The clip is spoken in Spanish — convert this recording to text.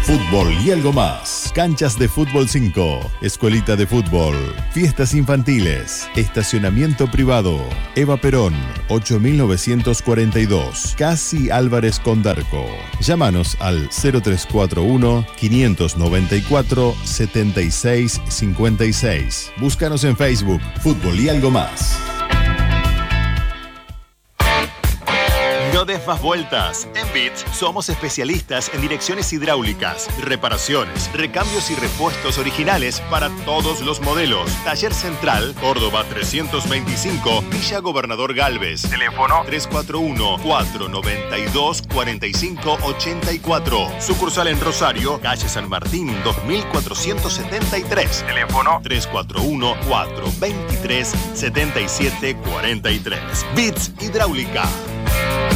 Fútbol y algo más. Canchas de fútbol 5. Escuelita de fútbol. Fiestas infantiles. Estacionamiento privado. Eva Perón, 8942. Casi Álvarez Condarco. Llámanos al 0341-594-7656. Búscanos en Facebook. Fútbol y algo más. No des más vueltas. En Bits somos especialistas en direcciones hidráulicas, reparaciones, recambios y repuestos originales para todos los modelos. Taller Central, Córdoba 325, Villa Gobernador Galvez. Teléfono 341-492-4584. Sucursal en Rosario, calle San Martín 2473. Teléfono 341-423-7743. Bits Hidráulica.